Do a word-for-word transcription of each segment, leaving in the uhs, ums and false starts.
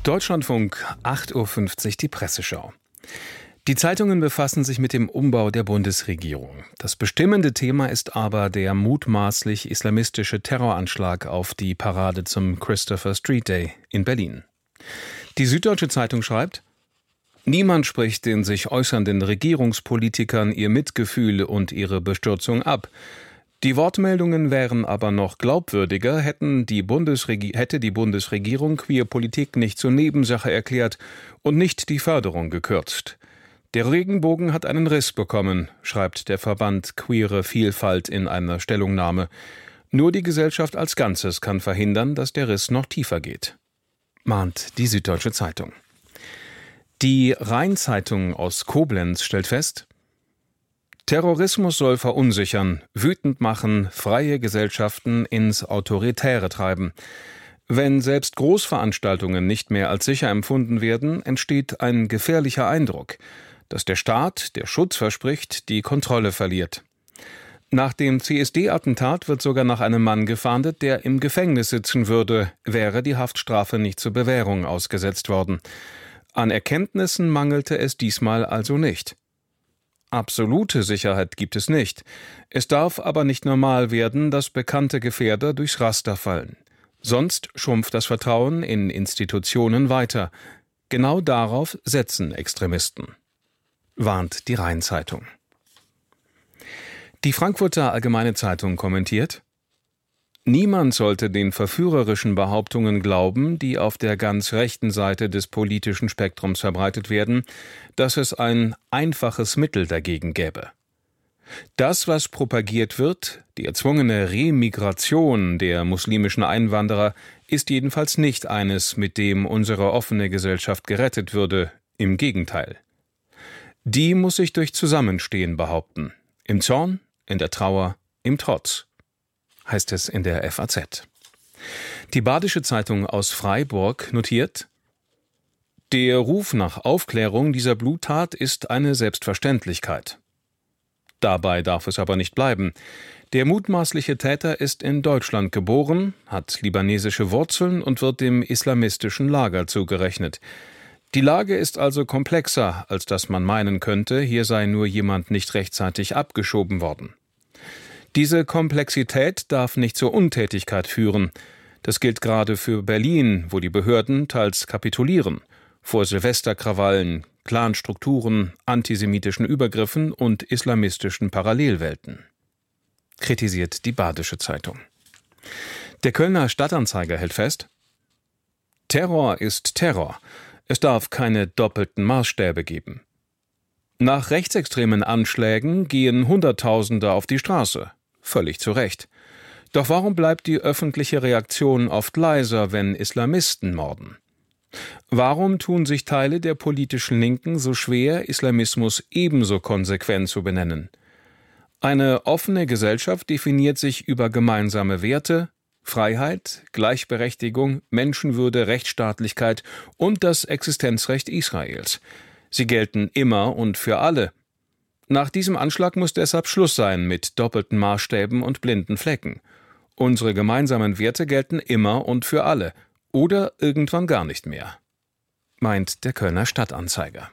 Deutschlandfunk, acht Uhr fünfzig, die Presseschau. Die Zeitungen befassen sich mit dem Umbau der Bundesregierung. Das bestimmende Thema ist aber der mutmaßlich islamistische Terroranschlag auf die Parade zum Christopher Street Day in Berlin. Die Süddeutsche Zeitung schreibt: Niemand spricht den sich äußernden Regierungspolitikern ihr Mitgefühl und ihre Bestürzung ab. Die Wortmeldungen wären aber noch glaubwürdiger, hätten die Bundesregi- hätte die Bundesregierung Queerpolitik nicht zur Nebensache erklärt und nicht die Förderung gekürzt. Der Regenbogen hat einen Riss bekommen, schreibt der Verband Queere Vielfalt in einer Stellungnahme. Nur die Gesellschaft als Ganzes kann verhindern, dass der Riss noch tiefer geht, mahnt die Süddeutsche Zeitung. Die Rhein-Zeitung aus Koblenz stellt fest: Terrorismus soll verunsichern, wütend machen, freie Gesellschaften ins Autoritäre treiben. Wenn selbst Großveranstaltungen nicht mehr als sicher empfunden werden, entsteht ein gefährlicher Eindruck, dass der Staat, der Schutz verspricht, die Kontrolle verliert. Nach dem C S D-Attentat wird sogar nach einem Mann gefahndet, der im Gefängnis sitzen würde, wäre die Haftstrafe nicht zur Bewährung ausgesetzt worden. An Erkenntnissen mangelte es diesmal also nicht. Absolute Sicherheit gibt es nicht. Es darf aber nicht normal werden, dass bekannte Gefährder durchs Raster fallen. Sonst schrumpft das Vertrauen in Institutionen weiter. Genau darauf setzen Extremisten, warnt die Rhein-Zeitung. Die Frankfurter Allgemeine Zeitung kommentiert: Niemand sollte den verführerischen Behauptungen glauben, die auf der ganz rechten Seite des politischen Spektrums verbreitet werden, dass es ein einfaches Mittel dagegen gäbe. Das, was propagiert wird, die erzwungene Remigration der muslimischen Einwanderer, ist jedenfalls nicht eines, mit dem unsere offene Gesellschaft gerettet würde. Im Gegenteil. Die muss sich durch Zusammenstehen behaupten. Im Zorn, in der Trauer, im Trotz, heißt es in der F A Z. Die Badische Zeitung aus Freiburg notiert: Der Ruf nach Aufklärung dieser Bluttat ist eine Selbstverständlichkeit. Dabei darf es aber nicht bleiben. Der mutmaßliche Täter ist in Deutschland geboren, hat libanesische Wurzeln und wird dem islamistischen Lager zugerechnet. Die Lage ist also komplexer, als dass man meinen könnte, hier sei nur jemand nicht rechtzeitig abgeschoben worden. Diese Komplexität darf nicht zur Untätigkeit führen. Das gilt gerade für Berlin, wo die Behörden teils kapitulieren vor Silvesterkrawallen, Clanstrukturen, antisemitischen Übergriffen und islamistischen Parallelwelten, kritisiert die Badische Zeitung. Der Kölner Stadtanzeiger hält fest: Terror ist Terror. Es darf keine doppelten Maßstäbe geben. Nach rechtsextremen Anschlägen gehen Hunderttausende auf die Straße. Völlig zu Recht. Doch warum bleibt die öffentliche Reaktion oft leiser, wenn Islamisten morden? Warum tun sich Teile der politischen Linken so schwer, Islamismus ebenso konsequent zu benennen? Eine offene Gesellschaft definiert sich über gemeinsame Werte, Freiheit, Gleichberechtigung, Menschenwürde, Rechtsstaatlichkeit und das Existenzrecht Israels. Sie gelten immer und für alle. Nach diesem Anschlag muss deshalb Schluss sein mit doppelten Maßstäben und blinden Flecken. Unsere gemeinsamen Werte gelten immer und für alle oder irgendwann gar nicht mehr, meint der Kölner Stadtanzeiger.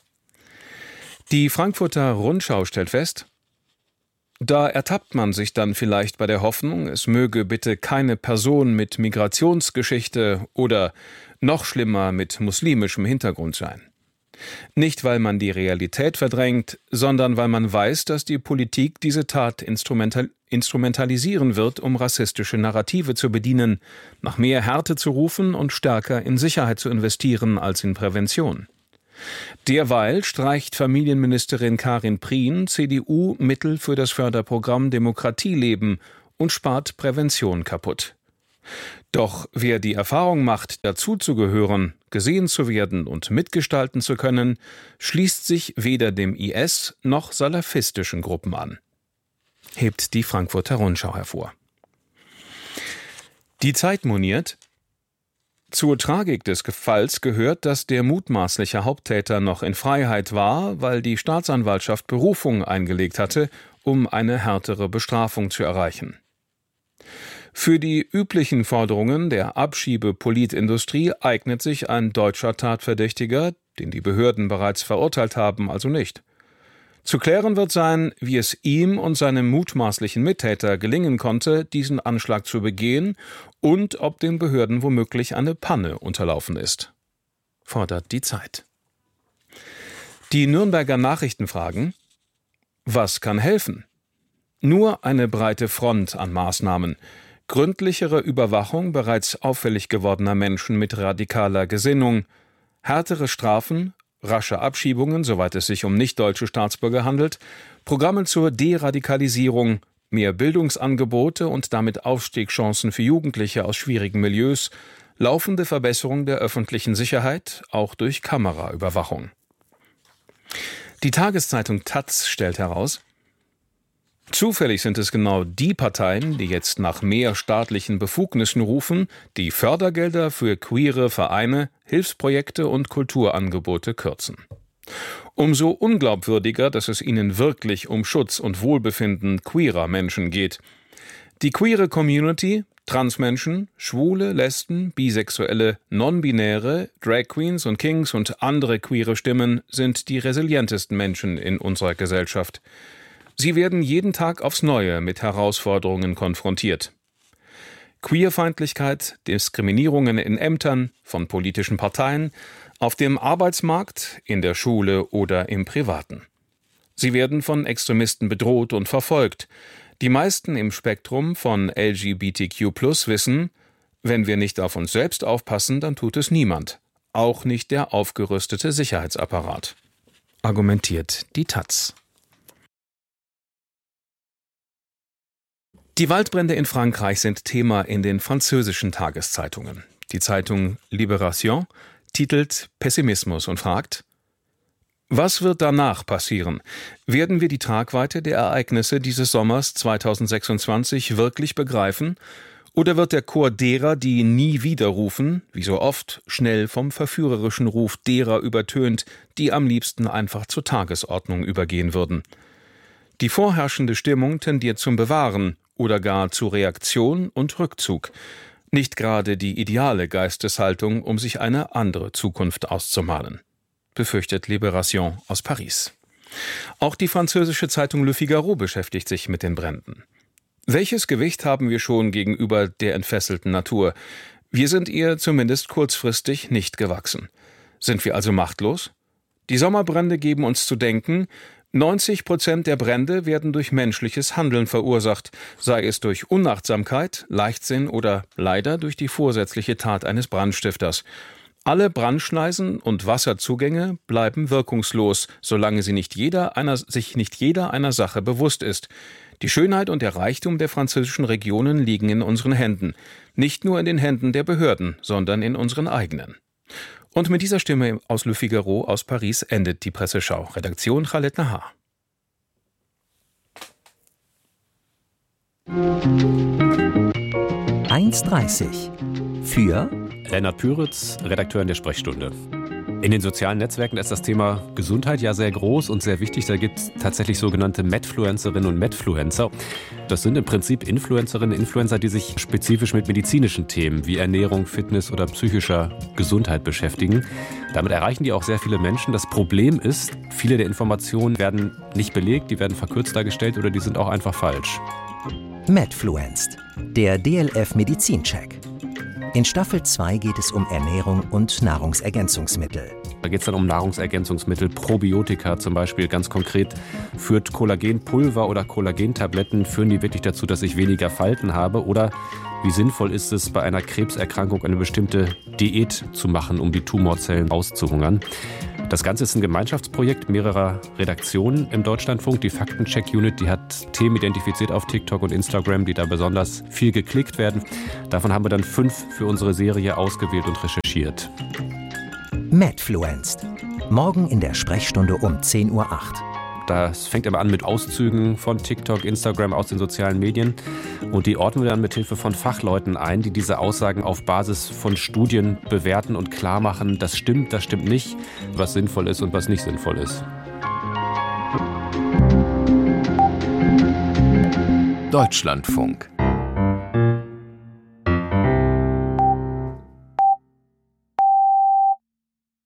Die Frankfurter Rundschau stellt fest: Da ertappt man sich dann vielleicht bei der Hoffnung, es möge bitte keine Person mit Migrationsgeschichte oder noch schlimmer mit muslimischem Hintergrund sein. Nicht, weil man die Realität verdrängt, sondern weil man weiß, dass die Politik diese Tat instrumental- instrumentalisieren wird, um rassistische Narrative zu bedienen, nach mehr Härte zu rufen und stärker in Sicherheit zu investieren als in Prävention. Derweil streicht Familienministerin Karin Prien C D U Mittel für das Förderprogramm Demokratie leben und spart Prävention kaputt. Doch wer die Erfahrung macht, dazuzugehören, gesehen zu werden und mitgestalten zu können, schließt sich weder dem I S noch salafistischen Gruppen an, hebt die Frankfurter Rundschau hervor. Die Zeit moniert: Zur Tragik des Falls gehört, dass der mutmaßliche Haupttäter noch in Freiheit war, weil die Staatsanwaltschaft Berufung eingelegt hatte, um eine härtere Bestrafung zu erreichen. Für die üblichen Forderungen der Abschiebepolitindustrie eignet sich ein deutscher Tatverdächtiger, den die Behörden bereits verurteilt haben, also nicht. Zu klären wird sein, wie es ihm und seinem mutmaßlichen Mittäter gelingen konnte, diesen Anschlag zu begehen und ob den Behörden womöglich eine Panne unterlaufen ist. Fordert die Zeit. Die Nürnberger Nachrichten fragen: Was kann helfen? Nur eine breite Front an Maßnahmen. Gründlichere Überwachung bereits auffällig gewordener Menschen mit radikaler Gesinnung, härtere Strafen, rasche Abschiebungen, soweit es sich um nicht-deutsche Staatsbürger handelt, Programme zur Deradikalisierung, mehr Bildungsangebote und damit Aufstiegschancen für Jugendliche aus schwierigen Milieus, laufende Verbesserung der öffentlichen Sicherheit, auch durch Kameraüberwachung. Die Tageszeitung taz stellt heraus: Zufällig sind es genau die Parteien, die jetzt nach mehr staatlichen Befugnissen rufen, die Fördergelder für queere Vereine, Hilfsprojekte und Kulturangebote kürzen. Umso unglaubwürdiger, dass es ihnen wirklich um Schutz und Wohlbefinden queerer Menschen geht. Die queere Community, Transmenschen, Schwule, Lesben, Bisexuelle, Non-Binäre, Drag Queens und Kings und andere queere Stimmen sind die resilientesten Menschen in unserer Gesellschaft. Sie werden jeden Tag aufs Neue mit Herausforderungen konfrontiert. Queerfeindlichkeit, Diskriminierungen in Ämtern, von politischen Parteien, auf dem Arbeitsmarkt, in der Schule oder im Privaten. Sie werden von Extremisten bedroht und verfolgt. Die meisten im Spektrum von L G B T Q plus wissen, wenn wir nicht auf uns selbst aufpassen, dann tut es niemand. Auch nicht der aufgerüstete Sicherheitsapparat. Argumentiert die taz. Die Waldbrände in Frankreich sind Thema in den französischen Tageszeitungen. Die Zeitung Libération titelt Pessimismus und fragt: Was wird danach passieren? Werden wir die Tragweite der Ereignisse dieses Sommers zweitausendsechsundzwanzig wirklich begreifen? Oder wird der Chor derer, die nie wieder rufen, wie so oft, schnell vom verführerischen Ruf derer übertönt, die am liebsten einfach zur Tagesordnung übergehen würden? Die vorherrschende Stimmung tendiert zum Bewahren oder gar zu Reaktion und Rückzug. Nicht gerade die ideale Geisteshaltung, um sich eine andere Zukunft auszumalen, befürchtet Libération aus Paris. Auch die französische Zeitung Le Figaro beschäftigt sich mit den Bränden. Welches Gewicht haben wir schon gegenüber der entfesselten Natur? Wir sind ihr zumindest kurzfristig nicht gewachsen. Sind wir also machtlos? Die Sommerbrände geben uns zu denken: neunzig Prozent der Brände werden durch menschliches Handeln verursacht, sei es durch Unachtsamkeit, Leichtsinn oder leider durch die vorsätzliche Tat eines Brandstifters. Alle Brandschneisen und Wasserzugänge bleiben wirkungslos, solange sie nicht jeder einer, sich nicht jeder einer Sache bewusst ist. Die Schönheit und der Reichtum der französischen Regionen liegen in unseren Händen. Nicht nur in den Händen der Behörden, sondern in unseren eigenen. Und mit dieser Stimme aus Le Figaro aus Paris endet die Presseschau. Redaktion Khaled Nahar. eins dreißig für Lennart Püritz, Redakteur in der Sprechstunde. In den sozialen Netzwerken ist das Thema Gesundheit ja sehr groß und sehr wichtig. Da gibt es tatsächlich sogenannte Medfluencerinnen und Medfluencer. Das sind im Prinzip Influencerinnen und Influencer, die sich spezifisch mit medizinischen Themen wie Ernährung, Fitness oder psychischer Gesundheit beschäftigen. Damit erreichen die auch sehr viele Menschen. Das Problem ist, viele der Informationen werden nicht belegt, die werden verkürzt dargestellt oder die sind auch einfach falsch. Medfluenced, der D L F Medizincheck. In Staffel zwei geht es um Ernährung und Nahrungsergänzungsmittel. Da geht es dann um Nahrungsergänzungsmittel, Probiotika zum Beispiel. Ganz konkret führt Kollagenpulver oder Kollagentabletten, führen die wirklich dazu, dass ich weniger Falten habe? Oder wie sinnvoll ist es, bei einer Krebserkrankung eine bestimmte Diät zu machen, um die Tumorzellen auszuhungern? Das Ganze ist ein Gemeinschaftsprojekt mehrerer Redaktionen im Deutschlandfunk. Die Faktencheck-Unit, die hat Themen identifiziert auf TikTok und Instagram, die da besonders viel geklickt werden. Davon haben wir dann fünf für unsere Serie ausgewählt und recherchiert. Medfluenced. Morgen in der Sprechstunde um zehn Uhr acht. Das fängt aber an mit Auszügen von TikTok, Instagram, aus den sozialen Medien. Und die ordnen wir dann mit Hilfe von Fachleuten ein, die diese Aussagen auf Basis von Studien bewerten und klar machen, das stimmt, das stimmt nicht, was sinnvoll ist und was nicht sinnvoll ist. Deutschlandfunk.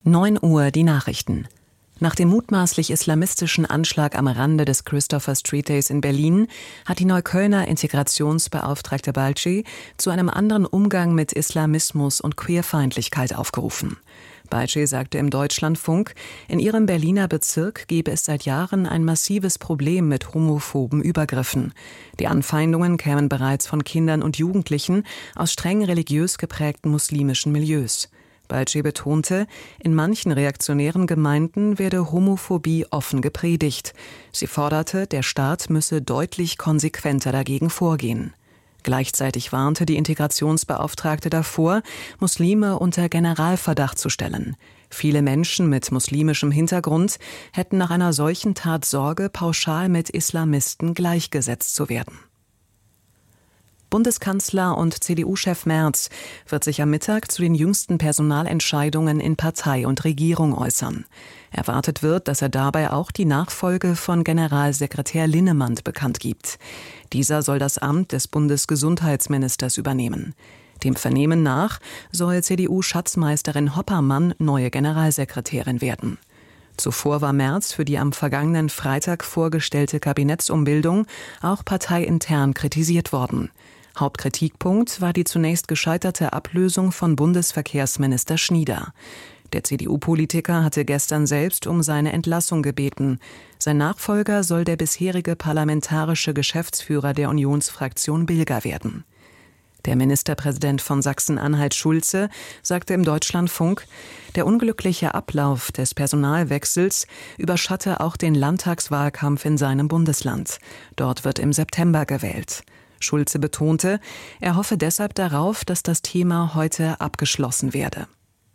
neun Uhr die Nachrichten. Nach dem mutmaßlich islamistischen Anschlag am Rande des Christopher Street Days in Berlin hat die Neuköllner Integrationsbeauftragte Balcay zu einem anderen Umgang mit Islamismus und Queerfeindlichkeit aufgerufen. Balcay sagte im Deutschlandfunk, in ihrem Berliner Bezirk gebe es seit Jahren ein massives Problem mit homophoben Übergriffen. Die Anfeindungen kämen bereits von Kindern und Jugendlichen aus streng religiös geprägten muslimischen Milieus. Balcay betonte, in manchen reaktionären Gemeinden werde Homophobie offen gepredigt. Sie forderte, der Staat müsse deutlich konsequenter dagegen vorgehen. Gleichzeitig warnte die Integrationsbeauftragte davor, Muslime unter Generalverdacht zu stellen. Viele Menschen mit muslimischem Hintergrund hätten nach einer solchen Tat Sorge, pauschal mit Islamisten gleichgesetzt zu werden. Bundeskanzler und C D U-Chef Merz wird sich am Mittag zu den jüngsten Personalentscheidungen in Partei und Regierung äußern. Erwartet wird, dass er dabei auch die Nachfolge von Generalsekretär Linnemann bekannt gibt. Dieser soll das Amt des Bundesgesundheitsministers übernehmen. Dem Vernehmen nach soll C D U-Schatzmeisterin Hoppermann neue Generalsekretärin werden. Zuvor war Merz für die am vergangenen Freitag vorgestellte Kabinettsumbildung auch parteiintern kritisiert worden. Hauptkritikpunkt war die zunächst gescheiterte Ablösung von Bundesverkehrsminister Schnieder. Der C D U-Politiker hatte gestern selbst um seine Entlassung gebeten. Sein Nachfolger soll der bisherige parlamentarische Geschäftsführer der Unionsfraktion Bilger werden. Der Ministerpräsident von Sachsen-Anhalt Schulze sagte im Deutschlandfunk, der unglückliche Ablauf des Personalwechsels überschatte auch den Landtagswahlkampf in seinem Bundesland. Dort wird im September gewählt. Schulze betonte, er hoffe deshalb darauf, dass das Thema heute abgeschlossen werde.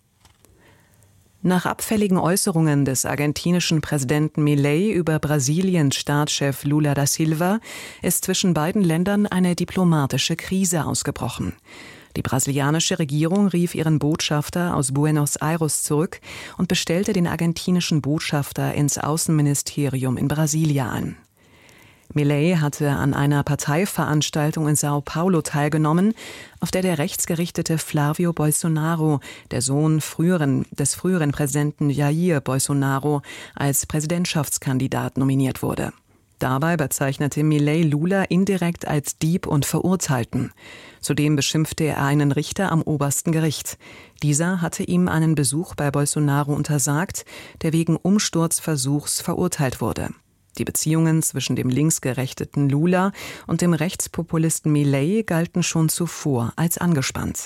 Nach abfälligen Äußerungen des argentinischen Präsidenten Milei über Brasiliens Staatschef Lula da Silva ist zwischen beiden Ländern eine diplomatische Krise ausgebrochen. Die brasilianische Regierung rief ihren Botschafter aus Buenos Aires zurück und bestellte den argentinischen Botschafter ins Außenministerium in Brasilia an. Milei hatte an einer Parteiveranstaltung in Sao Paulo teilgenommen, auf der der rechtsgerichtete Flávio Bolsonaro, der Sohn früheren, des früheren Präsidenten Jair Bolsonaro, als Präsidentschaftskandidat nominiert wurde. Dabei bezeichnete Milei Lula indirekt als Dieb und Verurteilten. Zudem beschimpfte er einen Richter am obersten Gericht. Dieser hatte ihm einen Besuch bei Bolsonaro untersagt, der wegen Umsturzversuchs verurteilt wurde. Die Beziehungen zwischen dem linksgerechteten Lula und dem Rechtspopulisten Milei galten schon zuvor als angespannt.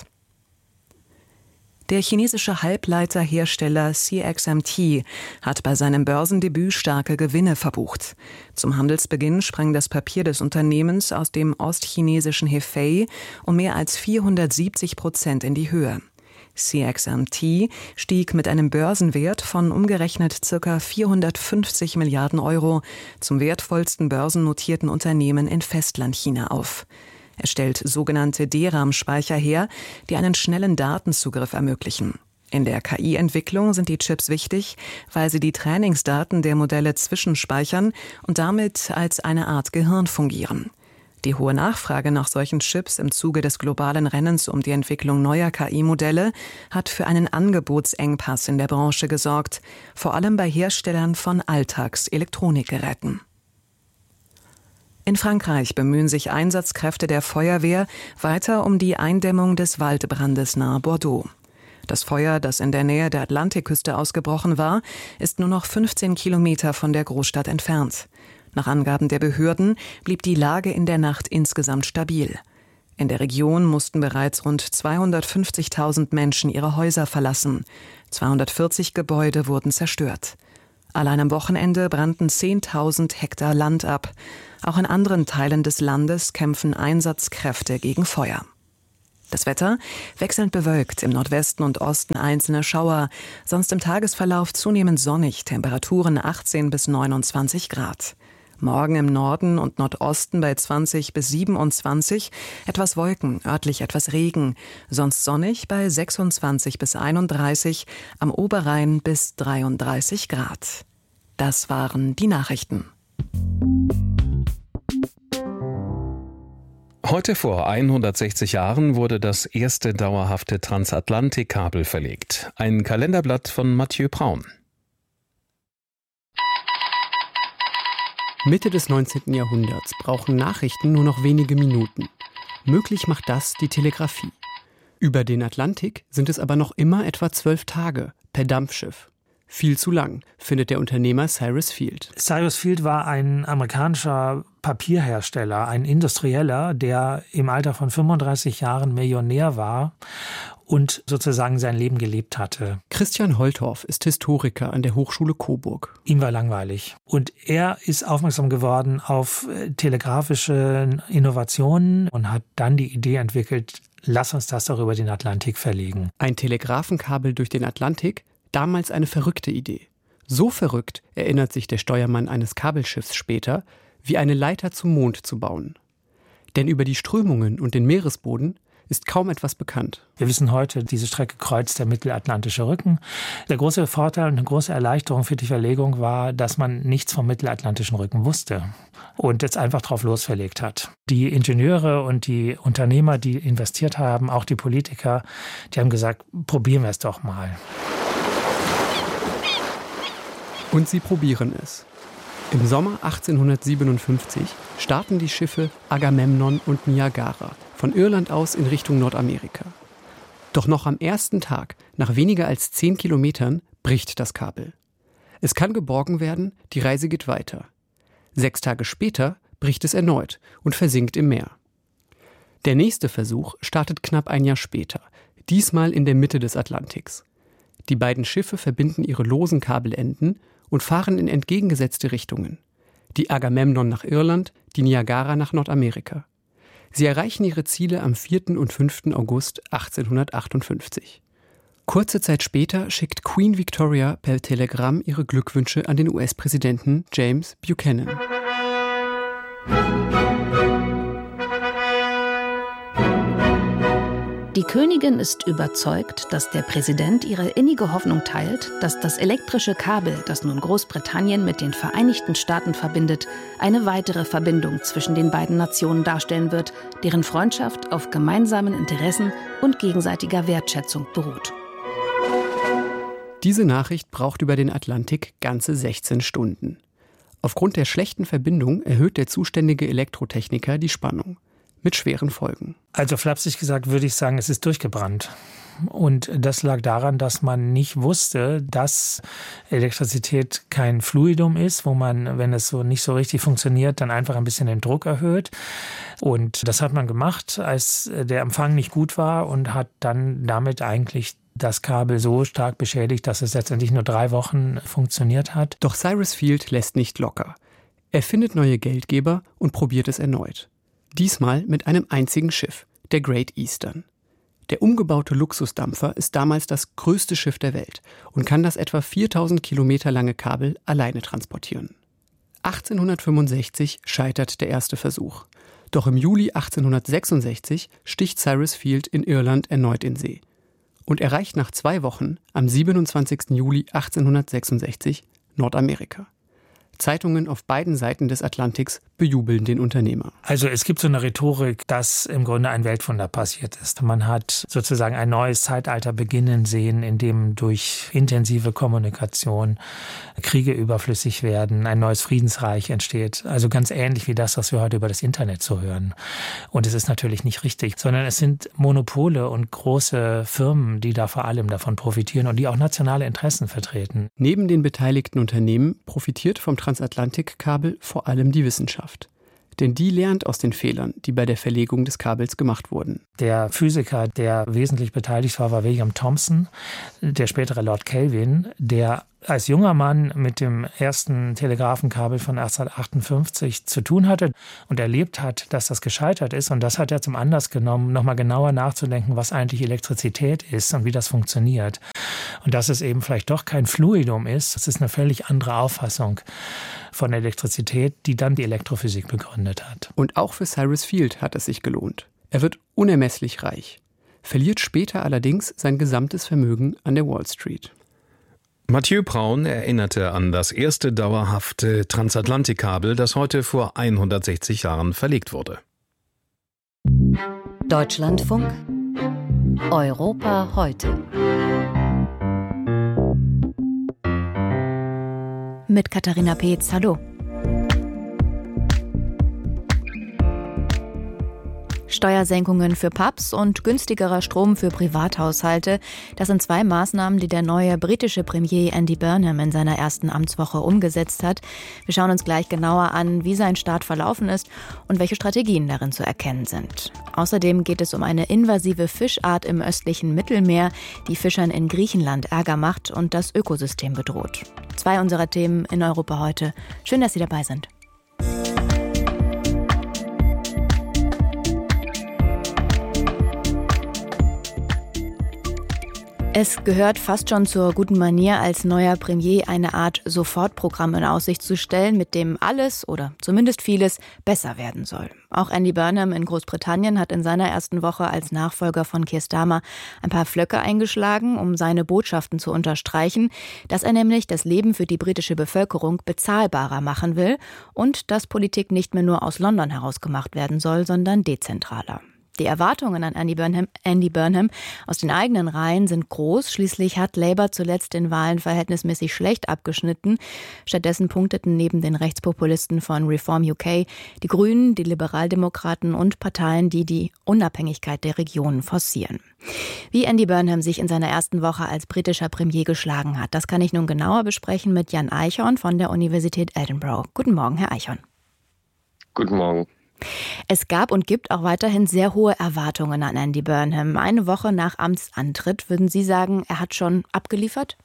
Der chinesische Halbleiterhersteller C X M T hat bei seinem Börsendebüt starke Gewinne verbucht. Zum Handelsbeginn sprang das Papier des Unternehmens aus dem ostchinesischen Hefei um mehr als vierhundertsiebzig Prozent in die Höhe. C X M T stieg mit einem Börsenwert von umgerechnet ca. vierhundertfünfzig Milliarden Euro zum wertvollsten börsennotierten Unternehmen in Festlandchina auf. Er stellt sogenannte D RAM-Speicher her, die einen schnellen Datenzugriff ermöglichen. In der K I-Entwicklung sind die Chips wichtig, weil sie die Trainingsdaten der Modelle zwischenspeichern und damit als eine Art Gehirn fungieren. Die hohe Nachfrage nach solchen Chips im Zuge des globalen Rennens um die Entwicklung neuer K I-Modelle hat für einen Angebotsengpass in der Branche gesorgt, vor allem bei Herstellern von Alltagselektronikgeräten. In Frankreich bemühen sich Einsatzkräfte der Feuerwehr weiter um die Eindämmung des Waldbrandes nahe Bordeaux. Das Feuer, das in der Nähe der Atlantikküste ausgebrochen war, ist nur noch fünfzehn Kilometer von der Großstadt entfernt. Nach Angaben der Behörden blieb die Lage in der Nacht insgesamt stabil. In der Region mussten bereits rund zweihundertfünfzigtausend Menschen ihre Häuser verlassen. zweihundertvierzig Gebäude wurden zerstört. Allein am Wochenende brannten zehntausend Hektar Land ab. Auch in anderen Teilen des Landes kämpfen Einsatzkräfte gegen Feuer. Das Wetter wechselnd bewölkt, im Nordwesten und Osten einzelne Schauer, sonst im Tagesverlauf zunehmend sonnig, Temperaturen achtzehn bis neunundzwanzig Grad. Morgen im Norden und Nordosten bei zwanzig bis siebenundzwanzig, etwas Wolken, örtlich etwas Regen, sonst sonnig bei sechsundzwanzig bis einunddreißig, am Oberrhein bis dreiunddreißig Grad. Das waren die Nachrichten. Heute vor hundertsechzig Jahren wurde das erste dauerhafte Transatlantikkabel verlegt. Ein Kalenderblatt von Mathieu Braun. Mitte des neunzehnten Jahrhunderts brauchen Nachrichten nur noch wenige Minuten. Möglich macht das die Telegrafie. Über den Atlantik sind es aber noch immer etwa zwölf Tage per Dampfschiff. Viel zu lang, findet der Unternehmer Cyrus Field. Cyrus Field war ein amerikanischer Papierhersteller, ein Industrieller, der im Alter von fünfunddreißig Jahren Millionär war und sozusagen sein Leben gelebt hatte. Christian Holtorf ist Historiker an der Hochschule Coburg. Ihm war langweilig. Und er ist aufmerksam geworden auf telegrafische Innovationen und hat dann die Idee entwickelt, lass uns das doch über den Atlantik verlegen. Ein Telegrafenkabel durch den Atlantik? Damals eine verrückte Idee. So verrückt, erinnert sich der Steuermann eines Kabelschiffs später, wie eine Leiter zum Mond zu bauen. Denn über die Strömungen und den Meeresboden ist kaum etwas bekannt. Wir wissen heute, diese Strecke kreuzt der Mittelatlantische Rücken. Der große Vorteil und eine große Erleichterung für die Verlegung war, dass man nichts vom Mittelatlantischen Rücken wusste und jetzt einfach drauf losverlegt hat. Die Ingenieure und die Unternehmer, die investiert haben, auch die Politiker, die haben gesagt, probieren wir es doch mal. Und sie probieren es. Im Sommer achtzehnhundertsiebenundfünfzig starten die Schiffe Agamemnon und Niagara von Irland aus in Richtung Nordamerika. Doch noch am ersten Tag, nach weniger als zehn Kilometern, bricht das Kabel. Es kann geborgen werden, die Reise geht weiter. Sechs Tage später bricht es erneut und versinkt im Meer. Der nächste Versuch startet knapp ein Jahr später, diesmal in der Mitte des Atlantiks. Die beiden Schiffe verbinden ihre losen Kabelenden und fahren in entgegengesetzte Richtungen. Die Agamemnon nach Irland, die Niagara nach Nordamerika. Sie erreichen ihre Ziele am vierten und fünften August achtzehnhundertachtundfünfzig. Kurze Zeit später schickt Queen Victoria per Telegramm ihre Glückwünsche an den U S-Präsidenten James Buchanan. Die Königin ist überzeugt, dass der Präsident ihre innige Hoffnung teilt, dass das elektrische Kabel, das nun Großbritannien mit den Vereinigten Staaten verbindet, eine weitere Verbindung zwischen den beiden Nationen darstellen wird, deren Freundschaft auf gemeinsamen Interessen und gegenseitiger Wertschätzung beruht. Diese Nachricht braucht über den Atlantik ganze sechzehn Stunden. Aufgrund der schlechten Verbindung erhöht der zuständige Elektrotechniker die Spannung. Mit schweren Folgen. Also flapsig gesagt würde ich sagen, es ist durchgebrannt. Und das lag daran, dass man nicht wusste, dass Elektrizität kein Fluidum ist, wo man, wenn es so nicht so richtig funktioniert, dann einfach ein bisschen den Druck erhöht. Und das hat man gemacht, als der Empfang nicht gut war und hat dann damit eigentlich das Kabel so stark beschädigt, dass es letztendlich nur drei Wochen funktioniert hat. Doch Cyrus Field lässt nicht locker. Er findet neue Geldgeber und probiert es erneut. Diesmal mit einem einzigen Schiff, der Great Eastern. Der umgebaute Luxusdampfer ist damals das größte Schiff der Welt und kann das etwa viertausend Kilometer lange Kabel alleine transportieren. achtzehnhundertfünfundsechzig scheitert der erste Versuch. Doch im Juli achtzehnhundertsechsundsechzig sticht Cyrus Field in Irland erneut in See und erreicht nach zwei Wochen, am siebenundzwanzigsten Juli achtzehnhundertsechsundsechzig, Nordamerika. Zeitungen auf beiden Seiten des Atlantiks bejubeln den Unternehmer. Also es gibt so eine Rhetorik, dass im Grunde ein Weltwunder passiert ist. Man hat sozusagen ein neues Zeitalter beginnen sehen, in dem durch intensive Kommunikation Kriege überflüssig werden, ein neues Friedensreich entsteht. Also ganz ähnlich wie das, was wir heute über das Internet so hören. Und es ist natürlich nicht richtig, sondern es sind Monopole und große Firmen, die da vor allem davon profitieren und die auch nationale Interessen vertreten. Neben den beteiligten Unternehmen profitiert vom Transatlantikkabel vor allem die Wissenschaft. Denn die lernt aus den Fehlern, die bei der Verlegung des Kabels gemacht wurden. Der Physiker, der wesentlich beteiligt war, war William Thomson, der spätere Lord Kelvin, der als junger Mann mit dem ersten Telegrafenkabel von achtzehnhundertachtundfünfzig zu tun hatte und erlebt hat, dass das gescheitert ist. Und das hat er zum Anlass genommen, nochmal genauer nachzudenken, was eigentlich Elektrizität ist und wie das funktioniert. Und dass es eben vielleicht doch kein Fluidum ist. Das ist eine völlig andere Auffassung von Elektrizität, die dann die Elektrophysik begründet hat. Und auch für Cyrus Field hat es sich gelohnt. Er wird unermesslich reich, verliert später allerdings sein gesamtes Vermögen an der Wall Street. Mathieu Braun erinnerte an das erste dauerhafte Transatlantikkabel, das heute vor hundertsechzig Jahren verlegt wurde. Deutschlandfunk Europa heute. Mit Katharina Peetz, hallo. Steuersenkungen für Pubs und günstigerer Strom für Privathaushalte. Das sind zwei Maßnahmen, die der neue britische Premier Andy Burnham in seiner ersten Amtswoche umgesetzt hat. Wir schauen uns gleich genauer an, wie sein Start verlaufen ist und welche Strategien darin zu erkennen sind. Außerdem geht es um eine invasive Fischart im östlichen Mittelmeer, die Fischern in Griechenland Ärger macht und das Ökosystem bedroht. Zwei unserer Themen in Europa heute. Schön, dass Sie dabei sind. Es gehört fast schon zur guten Manier, als neuer Premier eine Art Sofortprogramm in Aussicht zu stellen, mit dem alles oder zumindest vieles besser werden soll. Auch Andy Burnham in Großbritannien hat in seiner ersten Woche als Nachfolger von Keir Starmer ein paar Pflöcke eingeschlagen, um seine Botschaften zu unterstreichen, dass er nämlich das Leben für die britische Bevölkerung bezahlbarer machen will und dass Politik nicht mehr nur aus London heraus gemacht werden soll, sondern dezentraler. Die Erwartungen an Andy Burnham, Andy Burnham aus den eigenen Reihen sind groß. Schließlich hat Labour zuletzt in Wahlen verhältnismäßig schlecht abgeschnitten. Stattdessen punkteten neben den Rechtspopulisten von Reform U K die Grünen, die Liberaldemokraten und Parteien, die die Unabhängigkeit der Regionen forcieren. Wie Andy Burnham sich in seiner ersten Woche als britischer Premier geschlagen hat, das kann ich nun genauer besprechen mit Jan Eichhorn von der Universität Edinburgh. Guten Morgen, Herr Eichhorn. Guten Morgen. Es gab und gibt auch weiterhin sehr hohe Erwartungen an Andy Burnham. Eine Woche nach Amtsantritt, würden Sie sagen, er hat schon abgeliefert?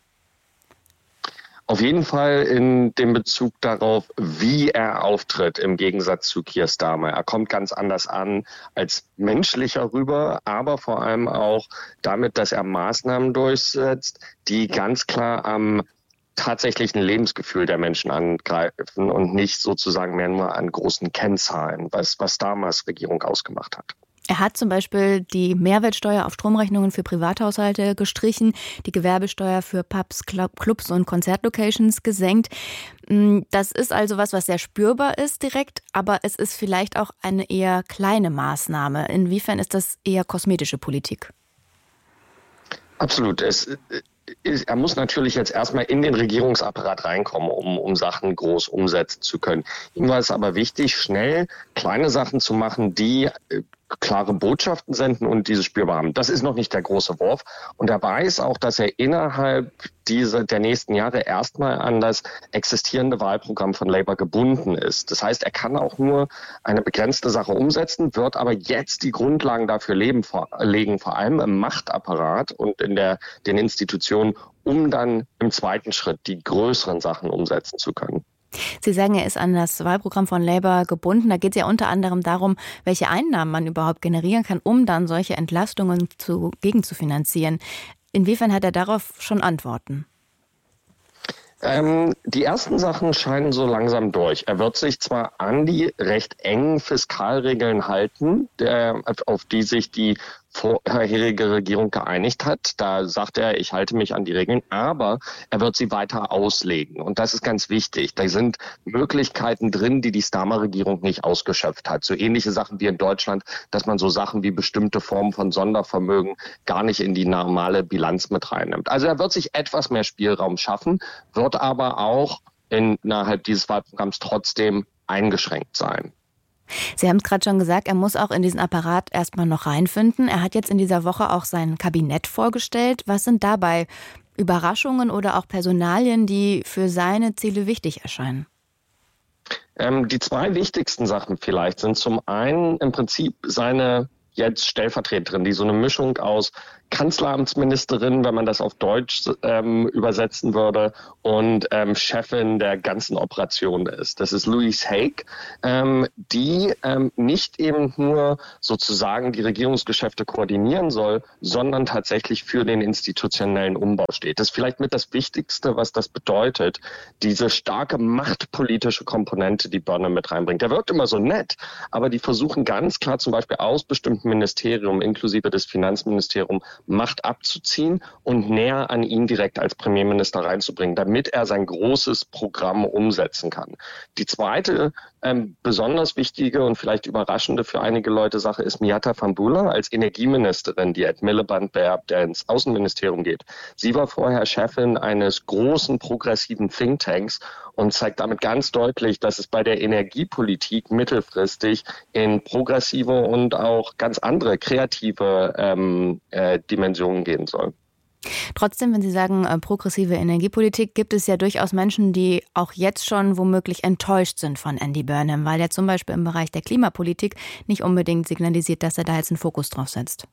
Auf jeden Fall in dem Bezug darauf, wie er auftritt, im Gegensatz zu Keir Starmer. Er kommt ganz anders an als menschlicher rüber, aber vor allem auch damit, dass er Maßnahmen durchsetzt, die ganz klar am tatsächlichen Lebensgefühl der Menschen angreifen und nicht sozusagen mehr nur an großen Kennzahlen, was, was Starmers Regierung ausgemacht hat. Er hat zum Beispiel die Mehrwertsteuer auf Stromrechnungen für Privathaushalte gestrichen, die Gewerbesteuer für Pubs, Clubs und Konzertlocations gesenkt. Das ist also was, was sehr spürbar ist direkt, aber es ist vielleicht auch eine eher kleine Maßnahme. Inwiefern ist das eher kosmetische Politik? Absolut. Es Er muss natürlich jetzt erstmal in den Regierungsapparat reinkommen, um, um Sachen groß umsetzen zu können. Ihm war es aber wichtig, schnell kleine Sachen zu machen, die äh, klare Botschaften senden und diese spürbar haben. Das ist noch nicht der große Wurf. Und er weiß auch, dass er innerhalb dieser, der nächsten Jahre erstmal an das existierende Wahlprogramm von Labour gebunden ist. Das heißt, er kann auch nur eine begrenzte Sache umsetzen, wird aber jetzt die Grundlagen dafür leben, vor, legen, vor allem im Machtapparat und in der, den Institutionen, um dann im zweiten Schritt die größeren Sachen umsetzen zu können. Sie sagen, er ist an das Wahlprogramm von Labour gebunden. Da geht es ja unter anderem darum, welche Einnahmen man überhaupt generieren kann, um dann solche Entlastungen zu, gegenzufinanzieren. Inwiefern hat er darauf schon Antworten? Ähm, die ersten Sachen scheinen so langsam durch. Er wird sich zwar an die recht engen Fiskalregeln halten, der, auf die sich die vorherige Regierung geeinigt hat. Da sagt er, ich halte mich an die Regeln, aber er wird sie weiter auslegen. Und das ist ganz wichtig. Da sind Möglichkeiten drin, die die Starmer-Regierung nicht ausgeschöpft hat. So ähnliche Sachen wie in Deutschland, dass man so Sachen wie bestimmte Formen von Sondervermögen gar nicht in die normale Bilanz mit reinnimmt. Also er wird sich etwas mehr Spielraum schaffen, wird aber auch innerhalb dieses Wahlprogramms trotzdem eingeschränkt sein. Sie haben es gerade schon gesagt, er muss auch in diesen Apparat erstmal noch reinfinden. Er hat jetzt in dieser Woche auch sein Kabinett vorgestellt. Was sind dabei Überraschungen oder auch Personalien, die für seine Ziele wichtig erscheinen? Ähm, die zwei wichtigsten Sachen vielleicht sind zum einen im Prinzip seine jetzt Stellvertreterin, die so eine Mischung aus Kanzleramtsministerin, wenn man das auf Deutsch ähm, übersetzen würde, und ähm, Chefin der ganzen Operation ist. Das ist Louise Haig, ähm, die ähm, nicht eben nur sozusagen die Regierungsgeschäfte koordinieren soll, sondern tatsächlich für den institutionellen Umbau steht. Das ist vielleicht mit das Wichtigste, was das bedeutet, diese starke machtpolitische Komponente, die Burnham mit reinbringt. Der wirkt immer so nett, aber die versuchen ganz klar zum Beispiel aus bestimmten Ministerien, inklusive des Finanzministeriums, Macht abzuziehen und näher an ihn direkt als Premierminister reinzubringen, damit er sein großes Programm umsetzen kann. Die zweite ähm, besonders wichtige und vielleicht überraschende für einige Leute Sache ist Miatta Fahnbulleh als Energieministerin, die Ed Miliband beerbt, der ins Außenministerium geht. Sie war vorher Chefin eines großen progressiven Thinktanks und zeigt damit ganz deutlich, dass es bei der Energiepolitik mittelfristig in progressive und auch ganz andere kreative ähm, äh, Dimensionen gehen soll. Trotzdem, wenn Sie sagen, äh, progressive Energiepolitik, gibt es ja durchaus Menschen, die auch jetzt schon womöglich enttäuscht sind von Andy Burnham, weil er zum Beispiel im Bereich der Klimapolitik nicht unbedingt signalisiert, dass er da jetzt einen Fokus drauf setzt.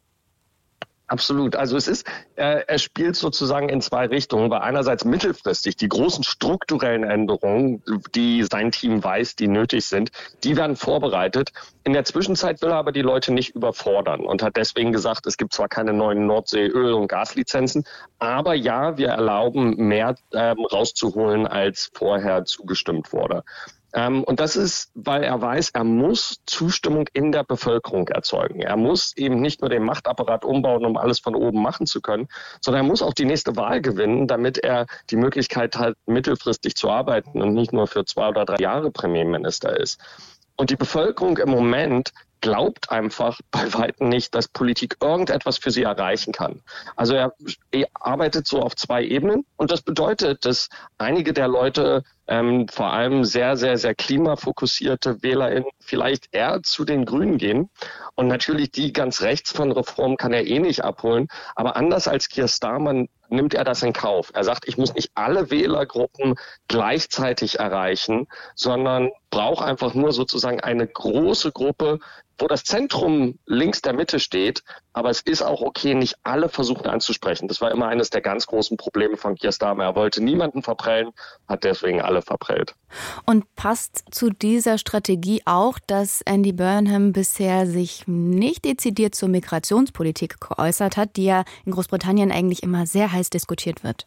Absolut. Also es ist, äh, er spielt sozusagen in zwei Richtungen, weil einerseits mittelfristig die großen strukturellen Änderungen, die sein Team weiß, die nötig sind, die werden vorbereitet. In der Zwischenzeit will er aber die Leute nicht überfordern und hat deswegen gesagt, es gibt zwar keine neuen Nordsee-Öl- und Gaslizenzen, aber ja, wir erlauben mehr ähm, rauszuholen, als vorher zugestimmt wurde. Ähm, und das ist, weil er weiß, er muss Zustimmung in der Bevölkerung erzeugen. Er muss eben nicht nur den Machtapparat umbauen, um alles von oben machen zu können, sondern er muss auch die nächste Wahl gewinnen, damit er die Möglichkeit hat, mittelfristig zu arbeiten und nicht nur für zwei oder drei Jahre Premierminister ist. Und die Bevölkerung im Moment glaubt einfach bei Weitem nicht, dass Politik irgendetwas für sie erreichen kann. Also er arbeitet so auf zwei Ebenen und das bedeutet, dass einige der Leute, ähm, vor allem sehr, sehr, sehr klimafokussierte WählerInnen, vielleicht eher zu den Grünen gehen. Und natürlich die ganz rechts von Reformen kann er eh nicht abholen. Aber anders als Keir Starmer nimmt er das in Kauf. Er sagt, ich muss nicht alle Wählergruppen gleichzeitig erreichen, sondern brauche einfach nur sozusagen eine große Gruppe, wo das Zentrum links der Mitte steht. Aber es ist auch okay, nicht alle versuchen anzusprechen. Das war immer eines der ganz großen Probleme von Keir Starmer. Er wollte niemanden verprellen, hat deswegen alle verprellt. Und passt zu dieser Strategie auch, dass Andy Burnham bisher sich nicht dezidiert zur Migrationspolitik geäußert hat, die ja in Großbritannien eigentlich immer sehr heiß diskutiert wird?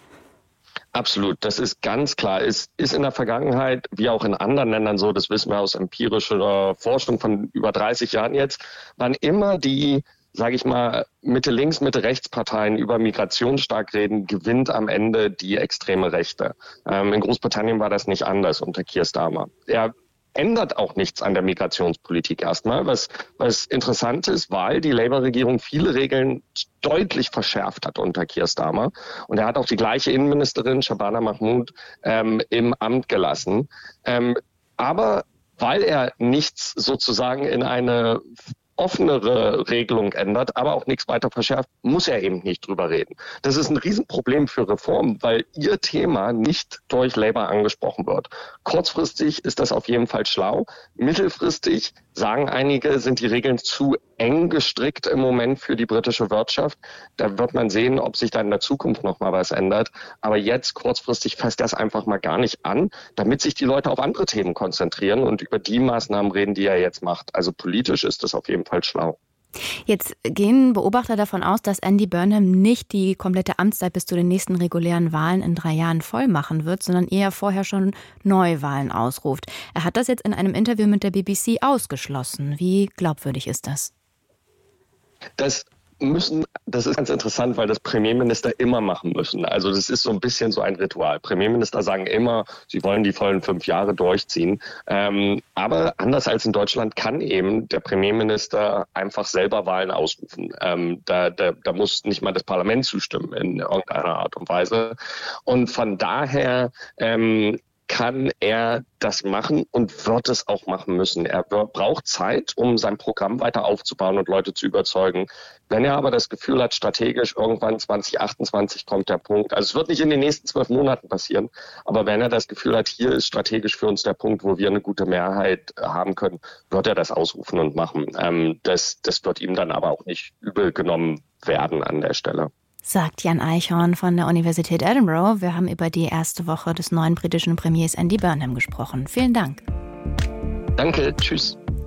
Absolut, das ist ganz klar. Es ist in der Vergangenheit, wie auch in anderen Ländern so, das wissen wir aus empirischer Forschung von über dreißig Jahren jetzt, waren immer die, sage ich mal, Mitte-Links-, Mitte-Rechts-Parteien über Migration stark reden, gewinnt am Ende die extreme Rechte. Ähm, in Großbritannien war das nicht anders unter Keir Starmer. Er ändert auch nichts an der Migrationspolitik erstmal, was, was interessant ist, weil die Labour-Regierung viele Regeln deutlich verschärft hat unter Keir Starmer. Und er hat auch die gleiche Innenministerin, Shabana Mahmood, ähm, im Amt gelassen. Ähm, aber weil er nichts sozusagen in eine offenere Regelung ändert, aber auch nichts weiter verschärft, muss er eben nicht drüber reden. Das ist ein Riesenproblem für Reformen, weil ihr Thema nicht durch Labour angesprochen wird. Kurzfristig ist das auf jeden Fall schlau. Mittelfristig, sagen einige, sind die Regeln zu eng gestrickt im Moment für die britische Wirtschaft. Da wird man sehen, ob sich da in der Zukunft noch mal was ändert. Aber jetzt kurzfristig fasst das einfach mal gar nicht an, damit sich die Leute auf andere Themen konzentrieren und über die Maßnahmen reden, die er jetzt macht. Also politisch ist das auf jeden Fall schlau. Jetzt gehen Beobachter davon aus, dass Andy Burnham nicht die komplette Amtszeit bis zu den nächsten regulären Wahlen in drei Jahren voll machen wird, sondern eher vorher schon Neuwahlen ausruft. Er hat das jetzt in einem Interview mit der B B C ausgeschlossen. Wie glaubwürdig ist das? Das müssen, das ist ganz interessant, weil das Premierminister immer machen müssen. Also das ist so ein bisschen so ein Ritual. Premierminister sagen immer, sie wollen die vollen fünf Jahre durchziehen. Ähm, aber anders als in Deutschland kann eben der Premierminister einfach selber Wahlen ausrufen. Ähm, da, da, da muss nicht mal das Parlament zustimmen in irgendeiner Art und Weise. Und von daher ähm, kann er das machen und wird es auch machen müssen. Er braucht Zeit, um sein Programm weiter aufzubauen und Leute zu überzeugen. Wenn er aber das Gefühl hat, strategisch irgendwann zwanzig achtundzwanzig kommt der Punkt, also es wird nicht in den nächsten zwölf Monaten passieren, aber wenn er das Gefühl hat, hier ist strategisch für uns der Punkt, wo wir eine gute Mehrheit haben können, wird er das ausrufen und machen. Ähm, das, das wird ihm dann aber auch nicht übel genommen werden an der Stelle. Sagt Jan Eichhorn von der Universität Edinburgh. Wir haben über die erste Woche des neuen britischen Premiers Andy Burnham gesprochen. Vielen Dank. Danke, tschüss.